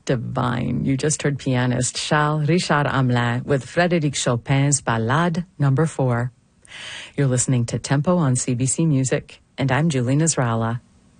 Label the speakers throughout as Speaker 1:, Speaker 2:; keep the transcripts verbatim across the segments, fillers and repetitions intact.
Speaker 1: divine. You just heard pianist Charles Richard Hamelin with Frédéric Chopin's Ballade number four. You're listening to Tempo on C B C Music, and I'm Julie Nasrallah.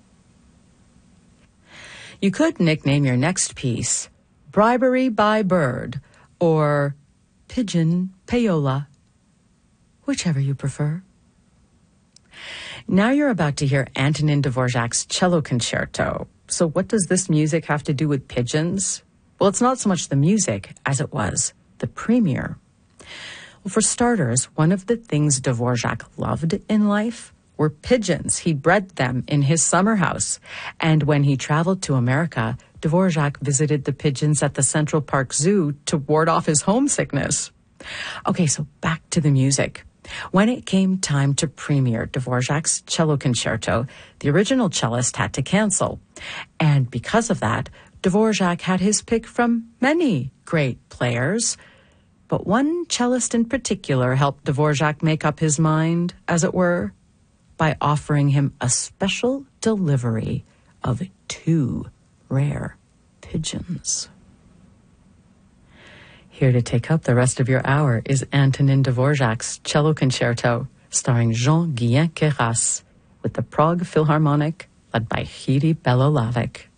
Speaker 1: You could nickname your next piece Bribery by Bird or Pigeon Payola, whichever you prefer. Now you're about to hear Antonin Dvorak's Cello Concerto. So what does this music have to do with pigeons? Well, it's not so much the music as it was the premiere. Well, for starters, one of the things Dvorak loved in life were pigeons. He bred them in his summer house. And when he traveled to America, Dvorak visited the pigeons at the Central Park Zoo to ward off his homesickness. Okay, so back to the music. When it came time to premiere Dvorak's Cello Concerto, the original cellist had to cancel. And because of that, Dvorak had his pick from many great players. But one cellist in particular helped Dvorak make up his mind, as it were, by offering him a special delivery of two rare pigeons. Here to take up the rest of your hour is Antonin Dvorak's Cello Concerto, starring Jean-Guillain Queyras, with the Prague Philharmonic, led by Jiří Belohlavek.